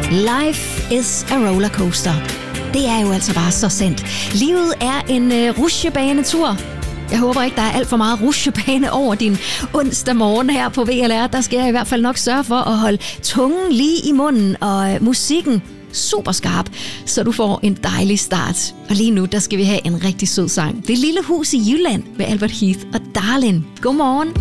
Life is a rollercoaster. Det er jo altså bare så sandt. Livet er en rutsjebanetur. Jeg håber ikke, der er alt for meget rutsjebane over din onsdag morgen her på VLR. Der skal jeg i hvert fald nok sørge for at holde tungen lige i munden og musikken super skarp, så du får en dejlig start. Og lige nu, der skal vi have en rigtig sød sang. Det lille hus i Jylland med Albert Heath og Darlin. Godmorgen.